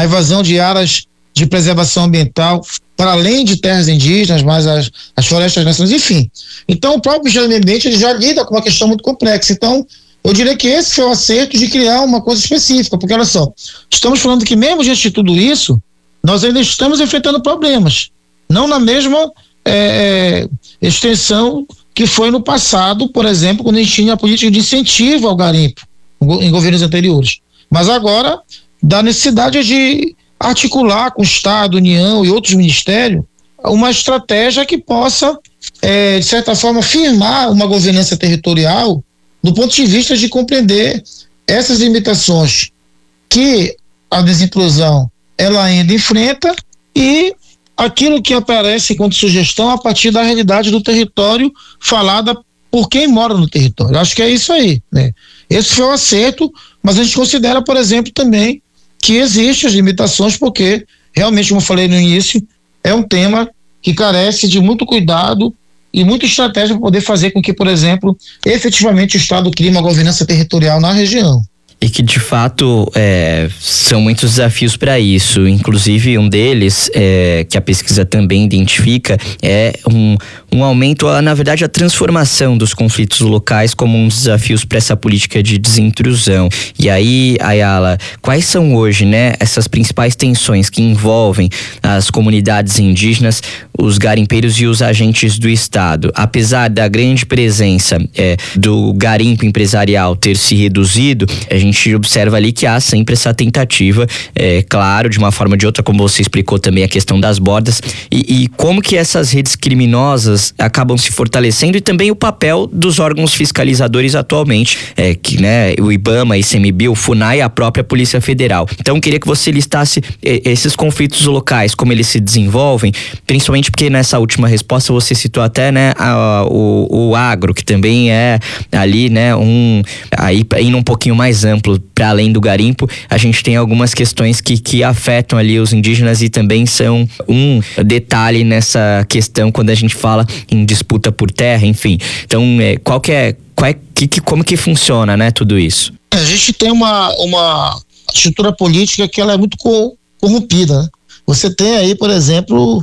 invasão de áreas de preservação ambiental, para além de terras indígenas, mas as florestas nacionais, enfim. Então, o próprio Ministério do Meio Ambiente ele já lida com uma questão muito complexa. Então, eu diria que esse foi o acerto de criar uma coisa específica, porque olha só, estamos falando que mesmo diante de tudo isso, nós ainda estamos enfrentando problemas, não na mesma extensão que foi no passado, por exemplo, quando a gente tinha a política de incentivo ao garimpo em governos anteriores. Mas agora, da necessidade de articular com o Estado, União e outros ministérios uma estratégia que possa, de certa forma, firmar uma governança territorial do ponto de vista de compreender essas limitações que a desinclusão ela ainda enfrenta e aquilo que aparece como sugestão a partir da realidade do território falada por quem mora no território. Acho que é isso aí, né? Esse foi o acerto, mas a gente considera, por exemplo, também que existem as limitações porque realmente, como eu falei no início, é um tema que carece de muito cuidado e muita estratégia para poder fazer com que, por exemplo, efetivamente o Estado crie uma governança territorial na região. E que de fato são muitos desafios para isso. Inclusive um deles, que a pesquisa também identifica, é um aumento, na verdade a transformação dos conflitos locais como um dos desafios para essa política de desintrusão. E aí, Ayala, quais são hoje, né, essas principais tensões que envolvem as comunidades indígenas, os garimpeiros e os agentes do Estado? Apesar da grande presença do garimpo empresarial ter se reduzido, a gente observa ali que há sempre essa tentativa, claro, de uma forma ou de outra, como você explicou também a questão das bordas, e como que essas redes criminosas acabam se fortalecendo e também o papel dos órgãos fiscalizadores atualmente, que, né, o IBAMA, ICMBio, o FUNAI e a própria Polícia Federal. Então, queria que você listasse esses conflitos locais, como eles se desenvolvem, principalmente porque nessa última resposta você citou até, né, o agro, que também é ali, né, aí indo um pouquinho mais amplo, para além do garimpo, a gente tem algumas questões que afetam ali os indígenas e também são um detalhe nessa questão quando a gente fala em disputa por terra, enfim. Então, como que funciona, né, tudo isso? A gente tem uma estrutura política que ela é muito corrompida, né? Você tem aí, por exemplo,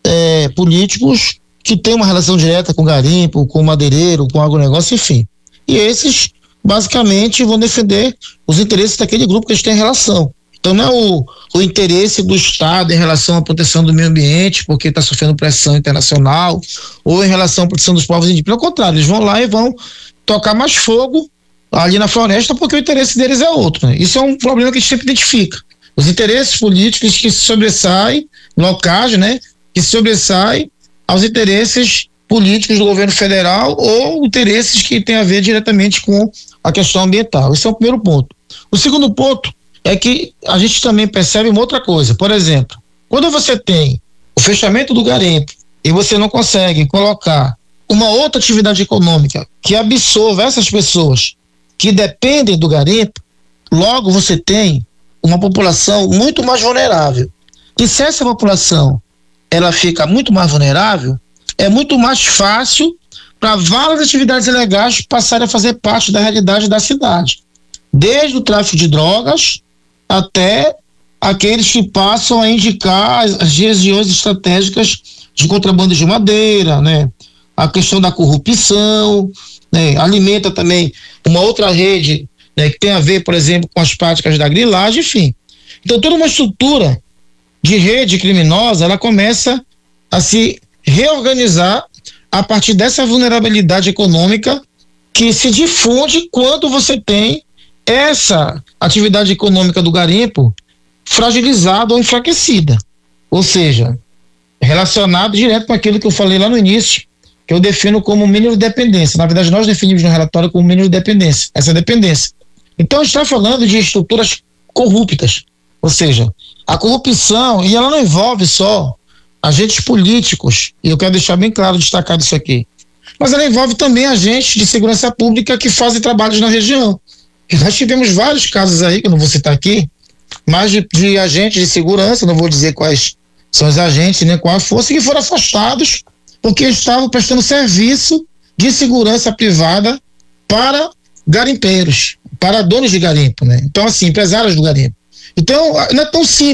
políticos que têm uma relação direta com garimpo, com madeireiro, com agronegócio, enfim. E esses basicamente vão defender os interesses daquele grupo que eles têm relação. Então não é o interesse do Estado em relação à proteção do meio ambiente, porque está sofrendo pressão internacional, ou em relação à proteção dos povos indígenas. Pelo contrário, eles vão lá e vão tocar mais fogo ali na floresta, porque o interesse deles é outro, né? Isso é um problema que a gente sempre identifica. Os interesses políticos que se sobressaem, locais, né, que se sobressaem aos interesses políticos do governo federal ou interesses que têm a ver diretamente com a questão ambiental. Esse é o primeiro ponto. O segundo ponto é que a gente também percebe uma outra coisa. Por exemplo, quando você tem o fechamento do garimpo e você não consegue colocar uma outra atividade econômica que absorva essas pessoas que dependem do garimpo, logo você tem uma população muito mais vulnerável. E se essa população ela fica muito mais vulnerável, é muito mais fácil para várias atividades ilegais passarem a fazer parte da realidade da cidade. Desde o tráfico de drogas até aqueles que passam a indicar as regiões estratégicas de contrabando de madeira, né? A questão da corrupção, né? Alimenta também uma outra rede, né, que tem a ver, por exemplo, com as práticas da grilagem, enfim. Então toda uma estrutura de rede criminosa, ela começa a se reorganizar a partir dessa vulnerabilidade econômica que se difunde quando você tem essa atividade econômica do garimpo fragilizada ou enfraquecida. Ou seja, relacionado direto com aquilo que eu falei lá no início, que eu defino como mínimo de dependência. Na verdade, nós definimos no relatório como mínimo de dependência, essa dependência. Então, a gente está falando de estruturas corruptas. Ou seja, a corrupção, e ela não envolve só agentes políticos, e eu quero deixar bem claro, destacar isso aqui, mas ela envolve também agentes de segurança pública que fazem trabalhos na região. E nós tivemos vários casos aí, que eu não vou citar aqui, mas de agentes de segurança, não vou dizer quais são os agentes, nem qual a força, que foram afastados porque estavam prestando serviço de segurança privada para garimpeiros, para donos de garimpo, né? Então, assim, empresários do garimpo. Então, não é tão simples.